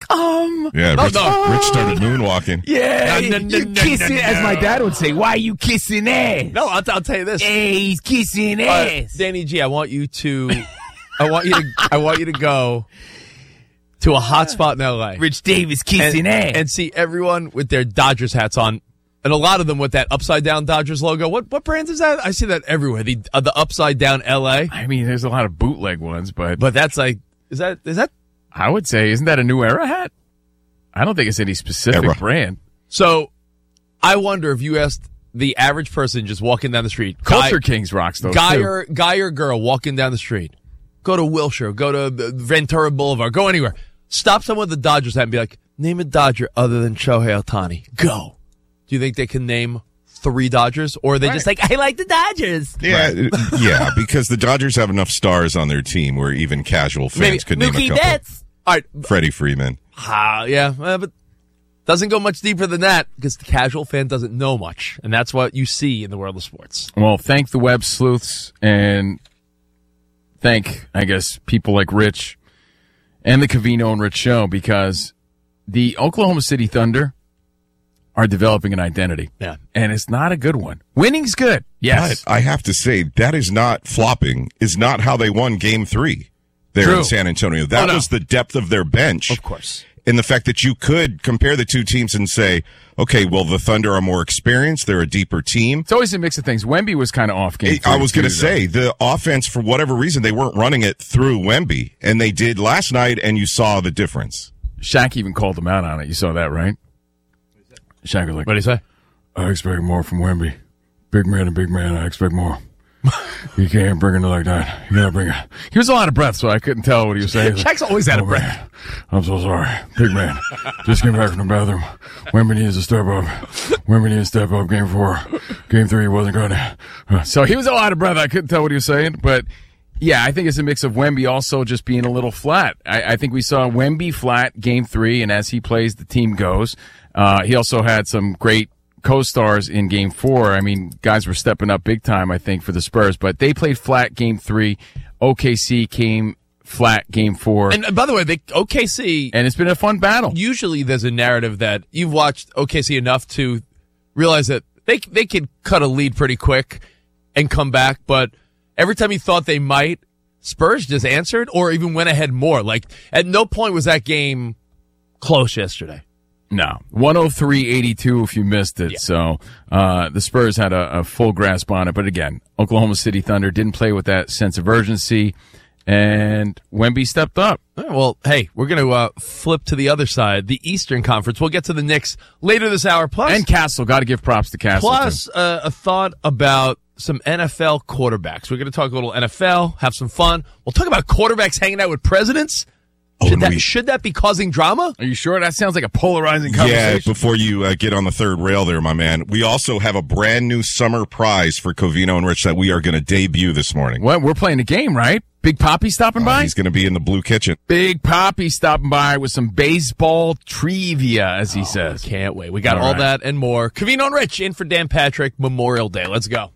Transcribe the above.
Yeah, Rich started moonwalking. Yeah, you kissing, as my dad would say. Why are you kissing ass? No, I'll tell you this. Hey, he's kissing ass. Danny G, I want you to go to a hot spot in L.A. Rich Davis kissing ass. And see everyone with their Dodgers hats on, and a lot of them with that upside-down Dodgers logo. What brand is that? I see that everywhere, the upside-down L.A. I mean, there's a lot of bootleg ones, but that's like, is that? I would say, isn't that a New Era hat? I don't think it's any specific brand. So, I wonder if you asked the average person just walking down the street. Culture Kings rocks those, guy or girl walking down the street. Go to Wilshire. Go to Ventura Boulevard. Go anywhere. Stop someone with the Dodgers hat and be like, name a Dodger other than Shohei Ohtani. Go. Do you think they can name 3 Dodgers? Or are they just like, I like the Dodgers? Yeah, yeah, because the Dodgers have enough stars on their team where even casual fans could name Mookie a couple. Betts. All right. Freddie Freeman. Yeah, but doesn't go much deeper than that because the casual fan doesn't know much. And that's what you see in the world of sports. Well, thank the web sleuths and thank, I guess, people like Rich and the Covino and Rich show, because the Oklahoma City Thunder are developing an identity. Yeah. And it's not a good one. Winning's good. Yes. But I have to say, that is not flopping, is not how they won Game 3 there in San Antonio. That was the depth of their bench. Of course. And the fact that you could compare the two teams and say, okay, well, the Thunder are more experienced. They're a deeper team. It's always a mix of things. Wemby was kind of off game. I was going to say, the offense, for whatever reason, they weren't running it through Wemby. And they did last night, and you saw the difference. Shaq even called them out on it. You saw that, right? Shaq was like, what did he say? I expect more from Wemby. Big man, I expect more. You can't bring it like that. You gotta bring it. He was a lot of breath, so I couldn't tell what he was saying. Shaq's always out of breath. Man, I'm so sorry. Big man. Just came back from the bathroom. Wemby needs to step up. Wemby needs to step up. Game 4. Game 3 wasn't good. So he was a lot of breath. I couldn't tell what he was saying, but yeah, I think it's a mix of Wemby also just being a little flat. I think we saw Wemby flat Game 3, and as he plays, the team goes. He also had some great co-stars in Game 4. I mean, guys were stepping up big time, I think, for the Spurs, but they played flat Game 3. OKC came flat Game 4. And by the way, OKC... And it's been a fun battle. Usually there's a narrative that you've watched OKC enough to realize that they could cut a lead pretty quick and come back, but every time you thought they might, Spurs just answered or even went ahead more. Like, at no point was that game close yesterday. No, 103-82 if you missed it. Yeah. So the Spurs had a full grasp on it. But again, Oklahoma City Thunder didn't play with that sense of urgency, and Wemby stepped up. Well, hey, we're going to flip to the other side, the Eastern Conference. We'll get to the Knicks later this hour. Plus, and Castle, got to give props to Castle. Plus, a thought about some NFL quarterbacks. We're going to talk a little NFL, have some fun. We'll talk about quarterbacks hanging out with presidents. Should that be causing drama? Are you sure? That sounds like a polarizing conversation. Yeah, before you get on the third rail there, my man, we also have a brand new summer prize for Covino and Rich that we are going to debut this morning. What? We're playing a game, right? Big Poppy stopping by? He's going to be in the Blue Kitchen. Big Poppy stopping by with some baseball trivia, as he says. Can't wait. We got all that and more. Covino and Rich in for Dan Patrick Memorial Day. Let's go.